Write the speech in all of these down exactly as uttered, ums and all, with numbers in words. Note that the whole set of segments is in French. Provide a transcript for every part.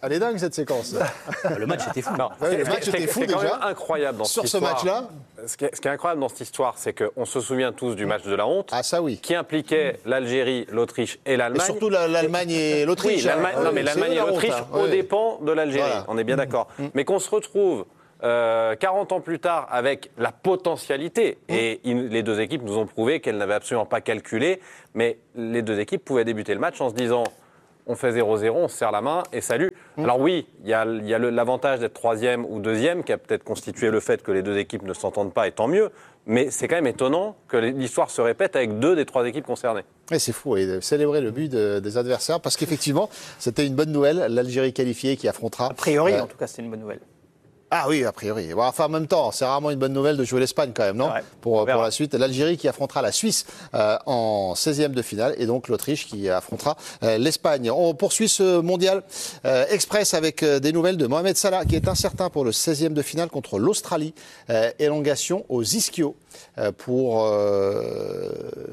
Elle est dingue, cette séquence. Le match était fou. Non, Ouais, le match était fou, déjà. C'est quand même incroyable dans Sur cette ce histoire. match-là. Ce qui, est, ce qui est incroyable dans cette histoire, c'est qu'on se souvient tous du match de la honte. Ah, ça oui. Qui impliquait l'Algérie, l'Autriche et Et l'Allemagne. surtout la- l'Allemagne et l'Autriche. Oui, l'Allemagne, hein. non, mais C'est l'Allemagne eux, et la honte, l'Autriche hein. aux Ouais. dépens de l'Algérie. Voilà. On est bien d'accord. Mais qu'on se retrouve euh, quarante ans plus tard avec la potentialité, et il- les deux équipes nous ont prouvé qu'elles n'avaient absolument pas calculé, mais les deux équipes pouvaient débuter le match en se disant on fait zéro zéro, on se serre la main et salut. Alors oui, il y a, il y a le- l'avantage d'être troisième ou deuxième qui a peut-être constitué le fait que les deux équipes ne s'entendent pas, et tant mieux, mais c'est quand même étonnant que l'histoire se répète avec deux des trois équipes concernées. Et c'est fou, et de célébrer le but de- des adversaires, parce qu'effectivement, c'était une bonne nouvelle, l'Algérie qualifiée qui affrontera... A priori, euh, en tout cas, c'était une bonne nouvelle. Ah oui, a priori. Bon, enfin, en même temps, c'est rarement une bonne nouvelle de jouer l'Espagne quand même, non? Ouais, pour, on pour verra. la suite, l'Algérie qui affrontera la Suisse euh, en seizième de finale, et donc l'Autriche qui affrontera euh, l'Espagne. On poursuit ce mondial euh, express avec euh, des nouvelles de Mohamed Salah, qui est incertain pour le seizième de finale contre l'Australie. Euh, élongation aux ischios euh, pour euh,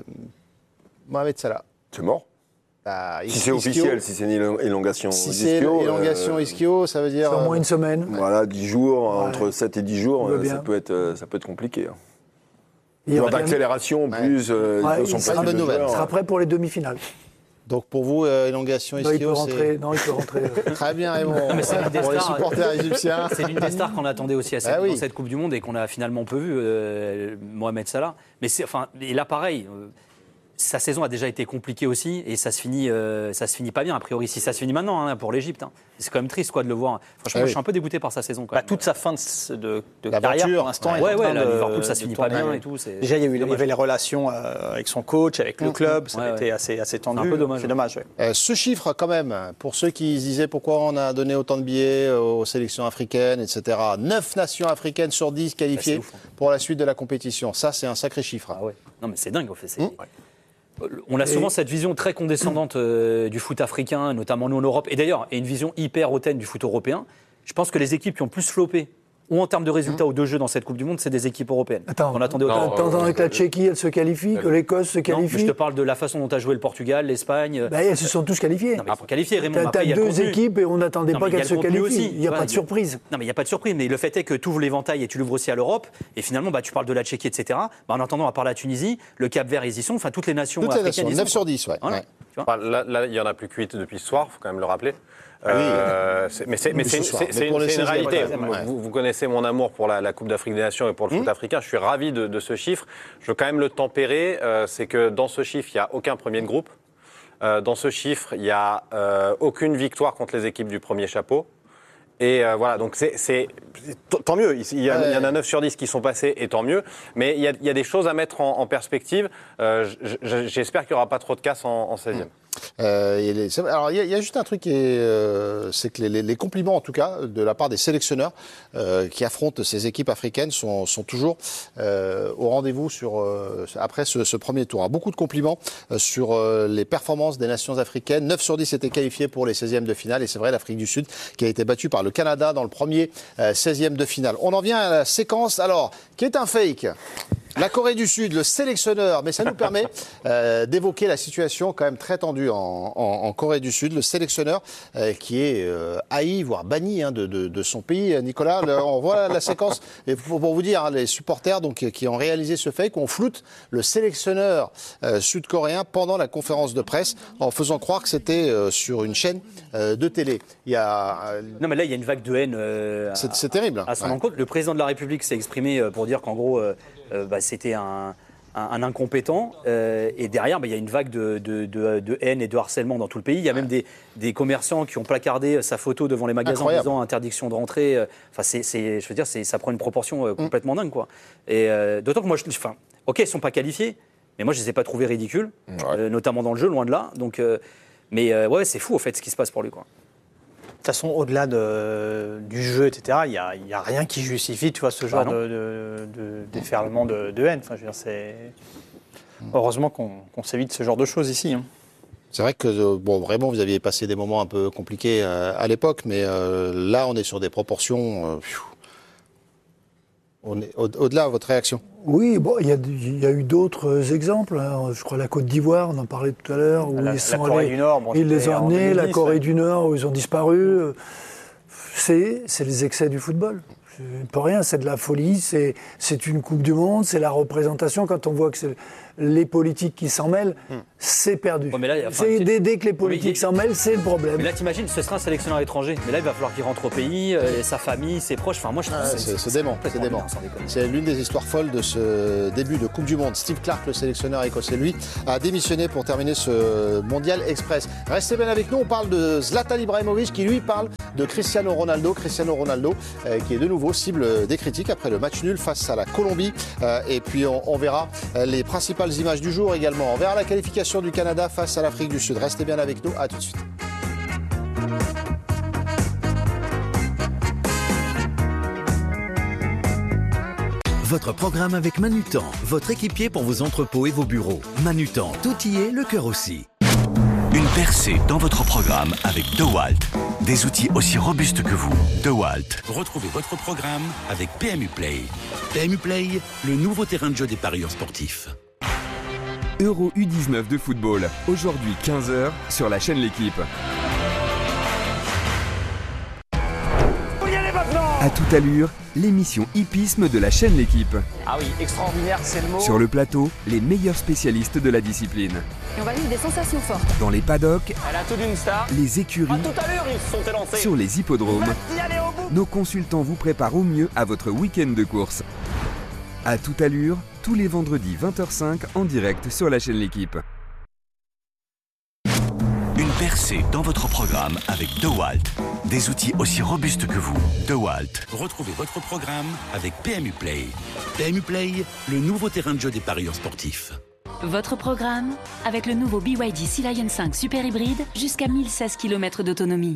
Mohamed Salah. C'est mort. Ah, Si c'est ischio- officiel, si c'est une élo- élongation Si aux c'est ischios, élongation euh, ischio, ça veut dire... C'est au moins euh, une semaine. Voilà, dix jours, Ouais. entre sept et dix jours, On veut euh, bien. ça peut, être, euh, ça peut être compliqué. Hein. Il Genre revient- d'accélération, plus euh, Ouais, ils il sont sera pas bonne deux nouvelle. heures. Il sera prêt pour les demi-finales. Donc pour vous, euh, élongation Non, il peut ischio, rentrer. c'est... Non, il peut rentrer. euh, Très bien, Raymond. mais c'est l'une des Pour les stars. supporters égyptiens. C'est l'une des stars qu'on attendait aussi à cette, Ah oui. dans cette Coupe du Monde et qu'on a finalement peu vu, euh, Mohamed Salah. Mais c'est, enfin, et là, pareil, euh, sa saison a déjà été compliquée aussi et ça se finit, euh, ça se finit pas bien, a priori. Si ça se finit maintenant hein, pour l'Égypte, hein. C'est quand même triste quoi, de le voir. Franchement, Ah moi, oui. je suis un peu dégoûté par sa saison. Quand Bah, même. toute sa fin de, de, de L'aventure. carrière, pour l'instant, Ouais. est en Ouais, ouais, train là, de- Liverpool, ça de se finit pas tourner. bien et tout. c'est- Déjà, il y a eu, il y dommage. avait les relations euh, avec son coach, avec le club, ça Ouais, a ouais. été assez, assez tendu. un peu dommage. C'est dommage, ouais. Euh, ce chiffre, quand même, pour ceux qui se disaient pourquoi on a donné autant de billets aux sélections africaines, et cetera. neuf nations africaines sur dix qualifiées ouf, hein. pour la suite de la compétition. Ça, c'est un sacré chiffre. Ah ouais. Non, mais c'est dingue, en fait. c'est- Mmh. On a souvent cette vision très condescendante euh, du foot africain, notamment nous en Europe, et d'ailleurs, et une vision hyper hautaine du foot européen. Je pense que les équipes qui ont plus floppé, ou en termes de résultats ou de jeu dans cette Coupe du Monde, c'est des équipes européennes. Attends, On attendait autant. Non, T'entends euh, que la Tchéquie, elle se qualifie, que l'Écosse se Non, mais qualifie. je te parle de la façon dont a joué le Portugal, l'Espagne. Bah, elles se sont tous qualifiées. Non, mais il faut qualifier, Raymond. T'as Après, t'as il y a le deux contenu. équipes et on n'attendait Non, pas mais il y a qu'elles le se contenu qualifient. aussi. Il n'y a Ouais, pas de il y a- surprise. Non, mais il n'y a pas de surprise. Mais le fait est que tu ouvres l'éventail et tu l'ouvres aussi à l'Europe. Et finalement, bah, tu parles de la Tchéquie, et cetera. Bah, en attendant, à part la Tunisie, le Cap-Vert, ils y sont. Enfin, toutes les nations Toutes les africaines. nations, y neuf sont, sur quoi. dix, ouais. Voilà. Ouais. Tu vois Enfin, là, là, il n'y en a plus que huit depuis ce soir, il faut quand même le rappeler. Ah oui. Euh, c'est- mais c'est mais Mais c'est- ce soir. c'est- Mais c'est pour une, les c'est une seizièmes, réalité. ouais. Vous, vous connaissez mon amour pour la, la Coupe d'Afrique des Nations et pour le foot africain. Je suis ravi de, de ce chiffre. Je veux quand même le tempérer. euh, c'est que dans ce chiffre, il n'y a aucun premier de groupe. Euh, dans ce chiffre, il n'y a euh, aucune victoire contre les équipes du premier chapeau. Et euh, voilà, donc c'est, c'est t- tant mieux. Il y, a, Ouais. il y en a neuf sur dix qui sont passés, et tant mieux. Mais il y a, il y a des choses à mettre en, en perspective. Euh, j- j- j'espère qu'il n'y aura pas trop de casse en, en seizième. Euh, et les- c'est- alors, il y, a- il y a juste un truc qui est, euh, c'est que les, les- les compliments, en tout cas, de la part des sélectionneurs euh, qui affrontent ces équipes africaines sont, sont toujours euh, au rendez-vous sur, euh, après ce, ce premier tour. Hein. Beaucoup de compliments euh, sur euh, les performances des nations africaines. neuf sur dix étaient qualifiés pour les seizièmes de finale. Et c'est vrai, l'Afrique du Sud qui a été battue par le Canada dans le premier euh, seizième de finale. On en vient à la séquence, alors, qui est un fake. La Corée du Sud, le sélectionneur, mais ça nous permet euh, d'évoquer la situation quand même très tendue en, en, en Corée du Sud. Le sélectionneur euh, qui est euh, haï, voire banni hein, de, de, de son pays. Nicolas, le, on voit la séquence. Et pour, pour vous dire, hein, les supporters donc, qui ont réalisé ce fake, on floute le sélectionneur euh, sud-coréen pendant la conférence de presse en faisant croire que c'était euh, sur une chaîne euh, de télé. Il y a, euh, Non, mais là, il y a une vague de haine euh, c'est, à- c'est terrible. à son Ouais. encontre. Le président de la République s'est exprimé euh, pour dire qu'en gros, euh, euh, bah, c'était un, un, un incompétent. euh, et derrière, bah, il y a une vague de, de, de, de haine et de harcèlement dans tout le pays. Il y a même des, des commerçants qui ont placardé sa photo devant les magasins Incroyable. en disant interdiction de rentrer. euh, Enfin, c'est, c'est, je veux dire, c'est, ça prend une proportion euh, complètement dingue, quoi. Et euh, d'autant que moi, je, enfin, ok, ils sont pas qualifiés, mais moi, je les ai pas trouvés ridicules, euh, notamment dans le jeu, loin de là. Donc, euh, mais euh, ouais, c'est fou, au fait, ce qui se passe pour lui, quoi. De toute façon, au-delà de, du jeu, et cetera, il n'y a, il y a rien qui justifie tu vois, ce genre non. de, de, de déferlement de, de haine. Enfin, je veux dire, c'est... Heureusement qu'on, qu'on s'évite ce genre de choses ici. Hein. C'est vrai que, euh, bon, vraiment, vous aviez passé des moments un peu compliqués euh, à l'époque, mais euh, là, on est sur des proportions. Euh, pfiou. On est au- au-delà de votre réaction. Oui, bon, il y, a- il y a eu d'autres exemples. hein. Je crois la Côte d'Ivoire, on en parlait tout à l'heure, où La- la ils sont Corée allés- du Nord, bon, ils les c'était ont en amenés, deux la mille dix, Corée ouais. du Nord, où ils ont disparu. C'est, c'est les excès du football. C'est pas rien, c'est de la folie, c'est, c'est une Coupe du Monde, c'est la représentation. Quand on voit que c'est les politiques qui s'en mêlent, c'est perdu. Ouais, mais là, enfin, c'est, tu- dès, dès que les mais politiques il- s'en mêlent, c'est le problème. Mais là, t'imagines, ce sera un sélectionneur étranger. Mais là, il va falloir qu'il rentre au pays, euh, et sa famille, ses proches. Enfin, moi, je trouve Ah, que c'est, c'est dément, c'est complètement dément. délire, sans déconner. C'est l'une des histoires folles de ce début de Coupe du Monde. Steve Clarke, le sélectionneur écossais, lui, a démissionné pour terminer ce Mondial Express. Restez bien avec nous, on parle de Zlatan Ibrahimovic qui, lui, parle de Cristiano Ronaldo. Cristiano Ronaldo euh, qui est de nouveau cible des critiques après le match nul face à la Colombie. Euh, et puis, on, on verra euh, les principales images du jour également. On verra la qualification du Canada face à l'Afrique du Sud. Restez bien avec nous, à tout de suite. Votre programme avec Manutan, votre équipier pour vos entrepôts et vos bureaux. Manutan, tout y est, le cœur aussi. Une percée dans votre programme avec DeWalt. Des outils aussi robustes que vous. DeWalt. Retrouvez votre programme avec P M U Play. P M U Play, le nouveau terrain de jeu des parieurs sportifs. Euro U dix-neuf de football, aujourd'hui quinze heures sur la chaîne L'Équipe. À toute allure, l'émission hippisme de la chaîne L'Équipe. Ah oui, extraordinaire, c'est le mot. Sur le plateau, les meilleurs spécialistes de la discipline. Et on va vivre des sensations fortes. Dans les paddocks, Elle a tout d'une star. les écuries, À tout à l'heure, ils se sont élancés. sur les hippodromes, Y aller au bout. nos consultants vous préparent au mieux à votre week-end de course. À toute allure, tous les vendredis vingt heures cinq en direct sur la chaîne L'Équipe. Une percée dans votre programme avec DeWalt. Des outils aussi robustes que vous. DeWalt. Retrouvez votre programme avec P M U Play. P M U Play, le nouveau terrain de jeu des parieurs sportifs. Votre programme avec le nouveau B Y D Sea Lion cinq Super Hybride jusqu'à mille seize kilomètres d'autonomie.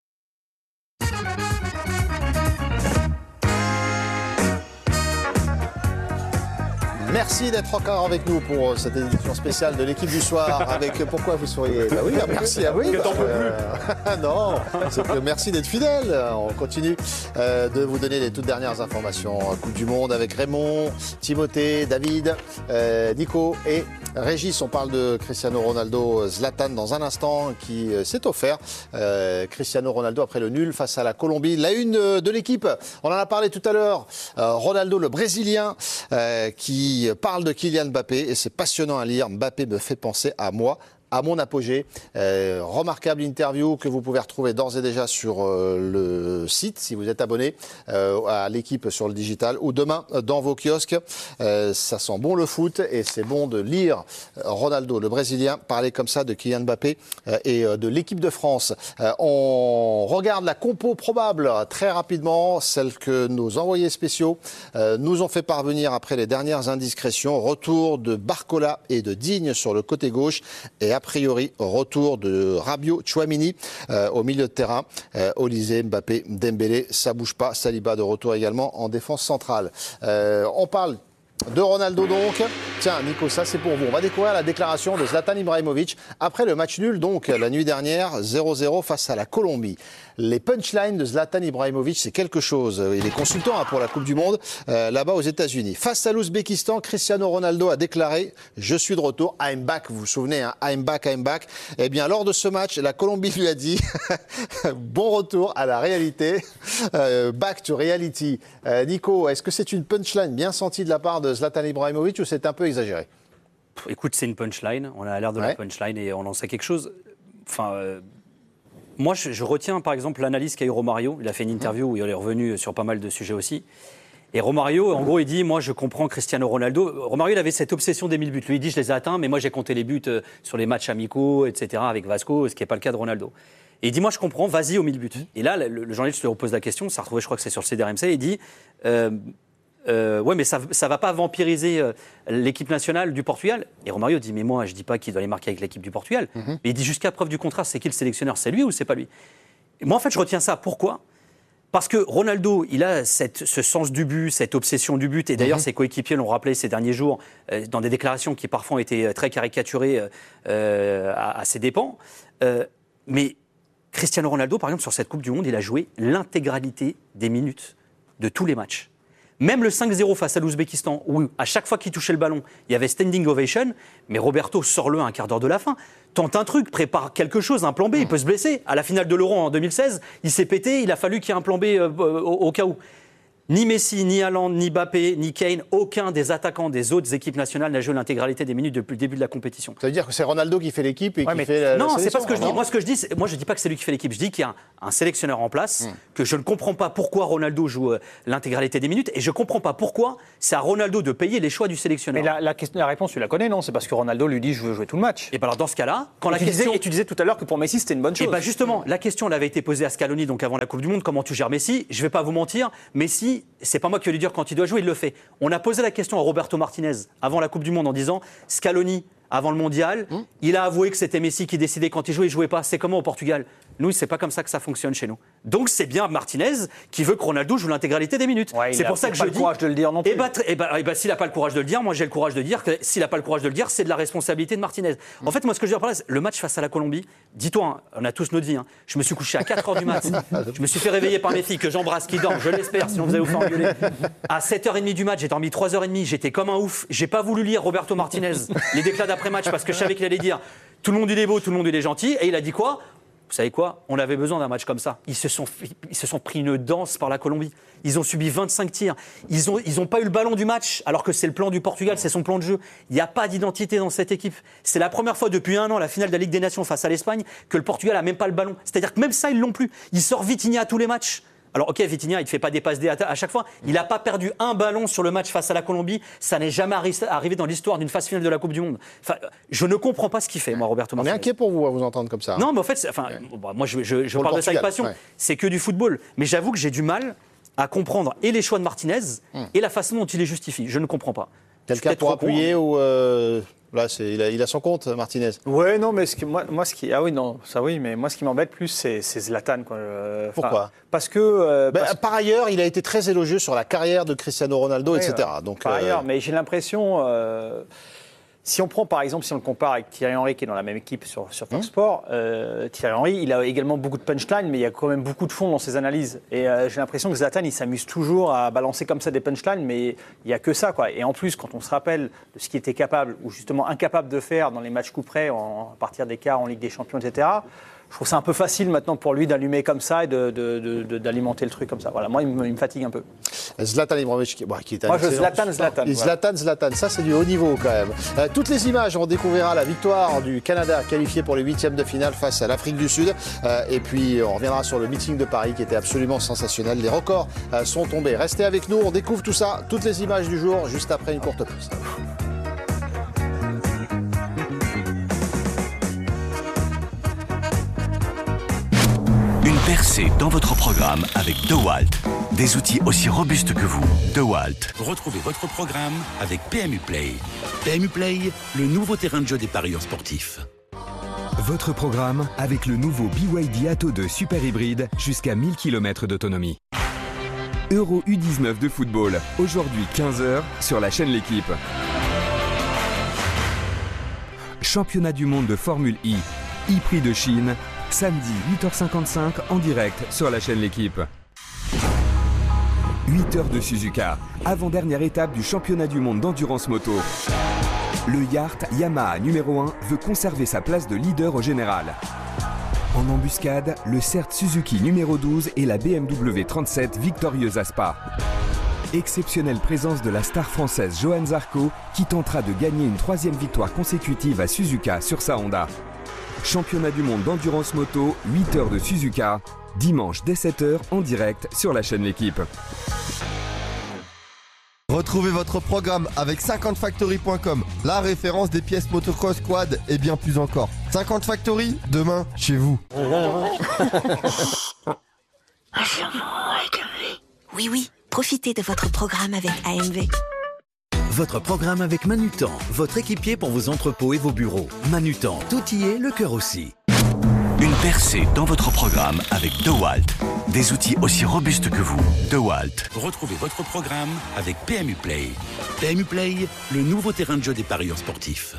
Merci d'être encore avec nous pour cette édition spéciale de l'équipe du soir. Avec pourquoi vous souriez? Bah oui, merci à vous. Que t'en peux Euh, non, c'est que merci d'être fidèle. On continue euh, de vous donner les toutes dernières informations. Coupe du Monde avec Raymond, Timothée, David, euh, Nico et Régis. On parle de Cristiano Ronaldo, Zlatan dans un instant qui euh, s'est offert. Euh, Cristiano Ronaldo après le nul face à la Colombie. La une euh, de l'équipe, on en a parlé tout à l'heure. Euh, Ronaldo, le Brésilien, euh, qui parle de Kylian Mbappé et c'est passionnant à lire. Mbappé me fait penser à moi, à mon apogée. Euh, remarquable interview que vous pouvez retrouver d'ores et déjà sur euh, le site si vous êtes abonné euh, à l'équipe sur le digital ou demain euh, dans vos kiosques. Euh, ça sent bon le foot et c'est bon de lire euh, Ronaldo, le Brésilien, parler comme ça de Kylian Mbappé euh, et euh, de l'équipe de France. Euh, on regarde la compo probable très rapidement, celle que nos envoyés spéciaux euh, nous ont fait parvenir après les dernières indiscrétions. Retour de Barcola et de Digne sur le côté gauche et a priori retour de Rabiot, Tchouaméni euh, au milieu de terrain. Euh, Olysée, Mbappé, Dembélé, ça bouge pas. Saliba de retour également en défense centrale. Euh, on parle de Ronaldo donc. Tiens Nico, ça c'est pour vous. On va découvrir la déclaration de Zlatan Ibrahimovic après le match nul donc la nuit dernière zéro zéro face à la Colombie. Les punchlines de Zlatan Ibrahimovic, c'est quelque chose. Il est consultant hein, pour la Coupe du Monde euh, là-bas aux États-Unis. Face à l'Ouzbékistan, Cristiano Ronaldo a déclaré « Je suis de retour, I'm back ». Vous vous souvenez, hein, I'm back, I'm back. Eh bien, lors de ce match, la Colombie lui a dit « Bon retour à la réalité, euh, back to reality ». Euh, Nico, est-ce que c'est une punchline bien sentie de la part de Zlatan Ibrahimovic ou c'est un peu exagéré? Écoute, c'est une punchline. On a l'air de Ouais. la punchline et on en sait quelque chose. Enfin, euh, moi, je, je retiens par exemple l'analyse qu'a eu Romario. Il a fait une interview où il est revenu sur pas mal de sujets aussi. Et Romario, en gros, il dit, moi, je comprends Cristiano Ronaldo. Romario, il avait cette obsession des mille buts. Lui, il dit, je les ai atteints, mais moi, j'ai compté les buts euh, sur les matchs amicaux, et cetera, avec Vasco, ce qui n'est pas le cas de Ronaldo. Et il dit, moi, je comprends, vas-y aux mille buts. Et là, le, le journaliste lui repose la question, ça a retrouvé, je crois que c'est sur le C D R M C, il dit, euh, euh, ouais, mais ça ne va pas vampiriser euh, l'équipe nationale du Portugal. Et Romario dit, mais moi, je ne dis pas qu'il doit les marquer avec l'équipe du Portugal. Mm-hmm. Mais il dit, jusqu'à preuve du contraire, c'est qui le sélectionneur? C'est lui ou c'est pas lui? Et moi, en fait, je retiens ça. Pourquoi? Parce que Ronaldo, il a cette, ce sens du but, cette obsession du but. Et d'ailleurs, mmh. ses coéquipiers l'ont rappelé ces derniers jours euh, dans des déclarations qui parfois ont été très caricaturées euh, à, à ses dépens. Euh, mais Cristiano Ronaldo, par exemple, sur cette Coupe du Monde, il a joué l'intégralité des minutes de tous les matchs. Même le cinq zéro face à l'Ouzbékistan, où à chaque fois qu'il touchait le ballon, il y avait standing ovation, mais Roberto sort-le un quart d'heure de la fin. Tente un truc, prépare quelque chose, un plan B, il peut se blesser. À la finale de l'Euro en deux mille seize, il s'est pété, il a fallu qu'il y ait un plan B euh, au, au cas où. Ni Messi, ni Haaland, ni Mbappé, ni Kane, aucun des attaquants des autres équipes nationales n'a joué l'intégralité des minutes depuis le début de la compétition. Ça veut dire que c'est Ronaldo qui fait l'équipe et ouais, qui mais fait la, non, la c'est pas ce que je dis. non Moi, ce que je dis, c'est, moi, je dis pas que c'est lui qui fait l'équipe. Je dis qu'il y a un, un sélectionneur en place, mm. que je ne comprends pas pourquoi Ronaldo joue euh, l'intégralité des minutes, et je comprends pas pourquoi c'est à Ronaldo de payer les choix du sélectionneur. Mais la, la, question, la réponse, tu la connais, non? C'est parce que Ronaldo lui dit je veux jouer tout le match. Et ben alors dans ce cas-là, quand et la tu question, disais, et tu disais tout à l'heure que pour Messi c'était une bonne chose. Et ben justement, la question elle avait été posée à Scaloni donc avant la Coupe du Monde. Comment tu gères Messi? Je vais pas vous mentir, Messi, c'est pas moi qui vais lui dire quand il doit jouer, il le fait. On a posé la question à Roberto Martinez avant la Coupe du Monde en disant Scaloni, avant le mondial, mmh. il a avoué que c'était Messi qui décidait quand il jouait, il jouait pas. C'est comment au Portugal? Nous, c'est pas comme ça que ça fonctionne chez nous. Donc c'est bien Martinez qui veut que Ronaldo joue l'intégralité des minutes. Ouais, c'est pour ça que je dis. Il n'a pas le courage de le dire non plus. Et bah, et bah, et bah, s'il n'a pas le courage de le dire, moi j'ai le courage de dire que s'il n'a pas le courage de le dire, c'est de la responsabilité de Martinez. Mmh. En fait, moi ce que je veux dire par là, le match face à la Colombie, dis-toi, hein, on a tous notre vie. Hein, je me suis couché à quatre heures du mat. Je me suis fait réveiller par mes filles que j'embrasse, qui dorment, je l'espère, sinon vous allez vous faire engueuler. À sept heures trente du match, j'ai dormi trois heures trente, j'étais comme un ouf. J'ai pas voulu lire Roberto Martinez les déclats d'après-match parce que je savais qu'il allait dire tout le monde il est beau, tout le monde il est gentil, et il a dit quoi? Vous savez quoi? On avait besoin d'un match comme ça. Ils se sont, ils se sont pris une danse par la Colombie. Ils ont subi vingt-cinq tirs. Ils n'ont ils ont pas eu le ballon du match, alors que c'est le plan du Portugal, c'est son plan de jeu. Il n'y a pas d'identité dans cette équipe. C'est la première fois depuis un an, la finale de la Ligue des Nations face à l'Espagne, que le Portugal n'a même pas le ballon. C'est-à-dire que même ça, ils l'ont plus. Il sort Vitinha à tous les matchs. Alors ok, Vitinha, il ne fait pas des passes D à chaque fois. Il n'a pas perdu un ballon sur le match face à la Colombie. Ça n'est jamais arrivé dans l'histoire d'une phase finale de la Coupe du Monde. Enfin, je ne comprends pas ce qu'il fait, moi, Roberto Martinez. On est inquiet pour vous à vous entendre comme ça. Hein. Non, mais en fait, enfin, ouais. bon, moi, je, je, je parle de ça avec passion. Ouais. C'est que du football. Mais j'avoue que j'ai du mal à comprendre et les choix de Martinez hum. et la façon dont il les justifie. Je ne comprends pas. Quelqu'un pour appuyer con, ou euh... Là, c'est, il, a, il a son compte, Martinez. Ouais, non, mais ce qui, moi, moi, ce qui, ah oui, non, ça oui, mais moi, ce qui m'embête plus, c'est, c'est Zlatan, quoi. Pourquoi? Parce que. Euh, ben, parce... Par ailleurs, il a été très élogieux sur la carrière de Cristiano Ronaldo, ouais, et cetera. Donc, par euh... ailleurs, mais j'ai l'impression. Euh, Si on prend par exemple, si on le compare avec Thierry Henry qui est dans la même équipe sur, sur Fox mmh. Sport, euh, Thierry Henry, il a également beaucoup de punchline, mais il y a quand même beaucoup de fond dans ses analyses. Et euh, j'ai l'impression que Zlatan, il s'amuse toujours à balancer comme ça des punchlines, mais il n'y a que ça, quoi. Et en plus, quand on se rappelle de ce qu'il était capable, ou justement incapable de faire dans les matchs coup près, en, à partir des quarts en Ligue des Champions, et cetera, je trouve ça un peu facile maintenant pour lui d'allumer comme ça et de, de, de, de, d'alimenter le truc comme ça. Voilà, moi, il me, il me fatigue un peu. Zlatan Ibrahimovic, bon, qui est un moi, je Zlatan, Zlatan. Voilà. Zlatan, Zlatan, ça c'est du haut niveau quand même. Euh, toutes les images, on découvrira la victoire du Canada qualifié pour les huitièmes de finale face à l'Afrique du Sud. Euh, et puis, on reviendra sur le meeting de Paris qui était absolument sensationnel. Les records euh, sont tombés. Restez avec nous, on découvre tout ça, toutes les images du jour, juste après une courte pause. Percez dans votre programme avec DeWalt. Des outils aussi robustes que vous. DeWalt. Retrouvez votre programme avec P M U Play. P M U Play, le nouveau terrain de jeu des parieurs sportifs. Votre programme avec le nouveau B Y D Atto deux Super Hybride jusqu'à mille kilomètres d'autonomie. Euro U dix-neuf de football, aujourd'hui quinze heures sur la chaîne L'Équipe. Championnat du monde de Formule I, I-Prix de Chine, samedi huit heures cinquante-cinq en direct sur la chaîne L'Équipe. huit heures de Suzuka, avant-dernière étape du championnat du monde d'endurance moto. Le Yacht Yamaha numéro un veut conserver sa place de leader au général. En embuscade, le C E R T Suzuki numéro douze et la B M W trente-sept victorieuse à Spa. Exceptionnelle présence de la star française Johanne Zarco qui tentera de gagner une troisième victoire consécutive à Suzuka sur sa Honda. Championnat du monde d'endurance moto, huit heures de Suzuka, dimanche dès sept heures en direct sur la chaîne L'Équipe. Retrouvez votre programme avec cinquante factory point com, la référence des pièces motocross, quad et bien plus encore. cinquante Factory, demain, chez vous. Oui, oui, profitez de votre programme avec A M V. Votre programme avec Manutan, votre équipier pour vos entrepôts et vos bureaux. Manutan, tout y est, le cœur aussi. Une percée dans votre programme avec DeWalt. Des outils aussi robustes que vous. DeWalt. Retrouvez votre programme avec P M U Play. P M U Play, le nouveau terrain de jeu des parieurs sportifs.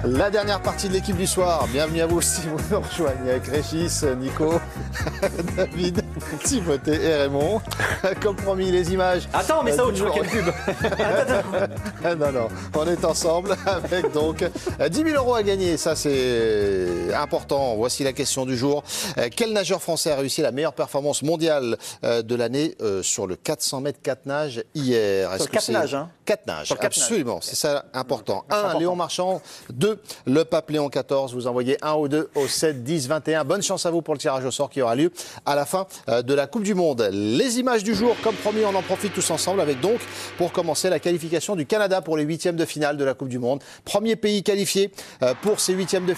La dernière partie de l'équipe du soir. Bienvenue à vous si vous nous rejoignez avec Régis, Nico, David, Timothée et Raymond. Comme promis, les images. Attends, mais ça, autre chose, quelle pub. Non, non, on est ensemble avec donc dix mille euros à gagner. Ça, c'est important. Voici la question du jour. Quel nageur français a réussi la meilleure performance mondiale de l'année sur le quatre cents mètres quatre nages hier? Sur le quatre nages, hein. quatre nages, Sur le quatre absolument. C'est ça important. un, important. Léon Marchand. deux, le pape Léon quatorze. Vous envoyez un ou deux au sept, dix, vingt et un. Bonne chance à vous pour le tirage au sort qui aura lieu à la fin de la Coupe du Monde. Les images du jour, comme promis, on en profite tous ensemble avec donc, pour commencer, la qualification du Canada pour les huitièmes de finale de la Coupe du Monde. Premier pays qualifié pour ces huitièmes de